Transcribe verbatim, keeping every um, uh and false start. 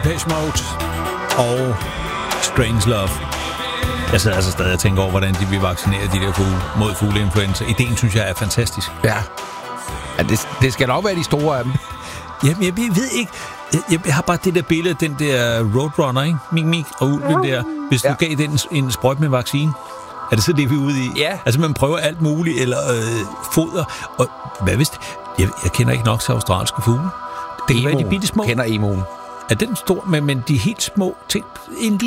Depeche Mode og Strange Love. Jeg sidder altså stadig og tænker over, hvordan de vil vaccinere de der fugle mod fugleinfluenza. Ideen, synes jeg, er fantastisk. Ja, ja det, det skal nok være de store af dem. Jamen, jeg, jeg ved ikke. Jeg, jeg har bare det der billede, den der Roadrunner, ikke? Mik, mik og ulven der. Hvis du ja. gav den en sprøjt med vaccine, er det så det, vi er ude i? Ja. Altså, man prøver alt muligt, eller øh, foder. Og hvad hvis det? Jeg, jeg kender ikke nok til australske fugle. Det kan være de bitte små. Kender emoen. Er den stor, men, men de helt små ting, en